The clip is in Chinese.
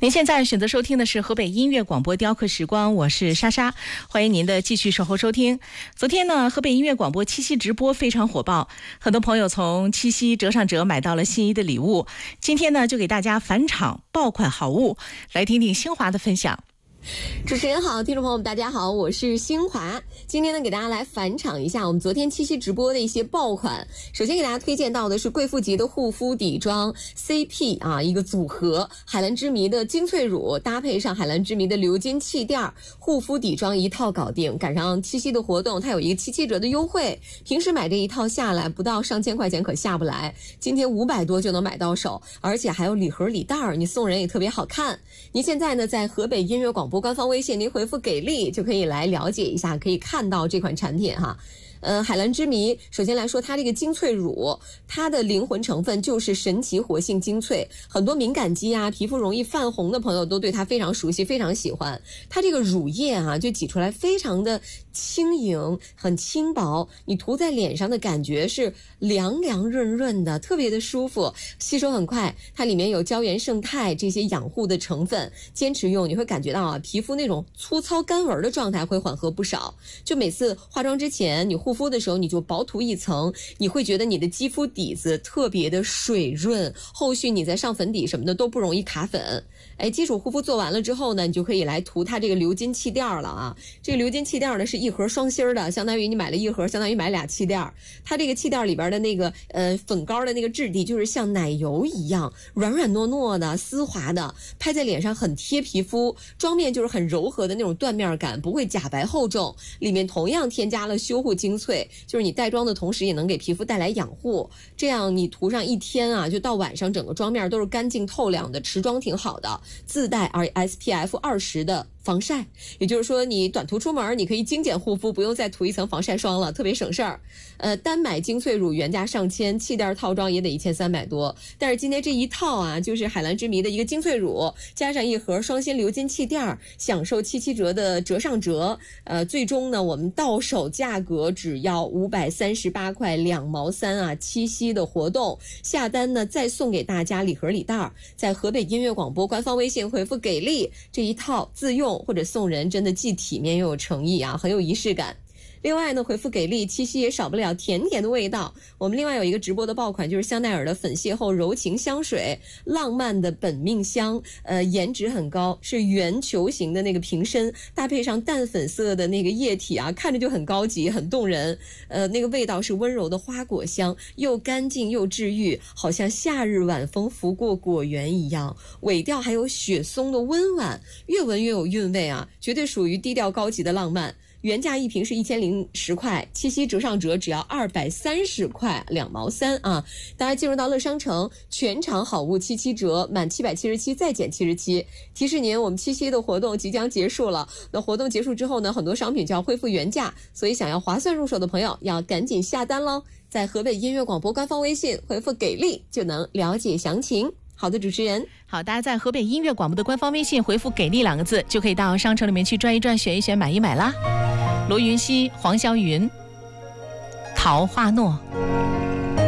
您现在选择收听的是河北音乐广播雕刻时光，我是莎莎，欢迎您的继续守候收听。昨天呢，河北音乐广播七夕直播非常火爆，很多朋友从七夕折上折买到了心仪的礼物。今天呢，就给大家返场爆款好物，来听听新华的分享。 主持人好，听众朋友们大家好，我是新华。今天呢，给大家来返场一下我们昨天七夕直播的一些爆款。首先给大家推荐到的是贵妇级的护肤底妆 CP 啊，一个组合，海蓝之谜的精粹乳搭配上海蓝之谜的鎏金气垫，护肤底妆一套搞定。赶上七夕的活动，它有一个77折的优惠，平时买这一套下来不到上千块钱可下不来，今天500多就能买到手，而且还有礼盒礼袋，你送人也特别好看。您现在呢，在河北音乐广播官方微信，您回复给力就可以来了解一下，可以看到这款产品哈。海蓝之谜，首先来说它这个精粹乳，它的灵魂成分就是神奇活性精粹，很多敏感肌啊、皮肤容易泛红的朋友都对它非常熟悉，非常喜欢。它这个乳液啊，就挤出来非常的轻盈，很轻薄，你涂在脸上的感觉是凉凉润润的，特别的舒服，吸收很快。它里面有胶原胜肽这些养护的成分，坚持用你会感觉到啊，皮肤那种粗糙干纹的状态会缓和不少。就每次化妆之前，你护肤的时候你就薄涂一层，你会觉得你的肌肤底子特别的水润，后续你再上粉底什么的都不容易卡粉。基础护肤做完了之后呢，你就可以来涂它这个鎏金气垫了啊。这个鎏金气垫呢是一盒双芯的，相当于你买了一盒，相当于买俩气垫。它这个气垫里边的那个粉膏的那个质地就是像奶油一样，软软糯糯的、丝滑的，拍在脸上很贴皮肤，妆面就是很柔和的那种缎面感，不会假白厚重。里面同样添加了修护精粹，就是你带妆的同时也能给皮肤带来养护，这样你涂上一天啊，就到晚上整个妆面都是干净透亮的，持妆挺好的，自带 SPF 20的防晒，也就是说你短途出门你可以精简护肤，不用再涂一层防晒霜了，特别省事儿。单买精粹乳原价上千，气垫套装也得1300多，但是今天这一套啊，就是海蓝之谜的一个精粹乳，加上一盒双芯鎏金气垫，享受77折的折上折。最终呢，我们到手价格只要538块2毛3啊！七夕的活动下单呢，再送给大家礼盒礼袋，在河北音乐广播官方微信回复给力，这一套自用或者送人，真的既体面又有诚意啊，很有仪式感。另外呢，回复给力，七夕也少不了甜甜的味道。我们另外有一个直播的爆款，就是香奈儿的粉邂逅柔情香水，浪漫的本命香，颜值很高，是圆球形的那个瓶身，搭配上淡粉色的那个液体啊，看着就很高级，很动人。那个味道是温柔的花果香，又干净又治愈，好像夏日晚风拂过果园一样。尾调还有雪松的温婉，越闻越有韵味啊，绝对属于低调高级的浪漫。原价一瓶是1010块，七夕折上折只要230块2毛3啊！大家进入到乐商城，全场好物77折，满777再减77。提示您，我们七夕的活动即将结束了。那活动结束之后呢，很多商品就要恢复原价，所以想要划算入手的朋友要赶紧下单喽！在河北音乐广播官方微信回复给力就能了解详情。好的，主持人。 好，大家在河北音乐广播的官方微信回复给力2个字，就可以到商城里面去转一转，选一选，买一买啦。罗云熙、黄霄云、陶华诺。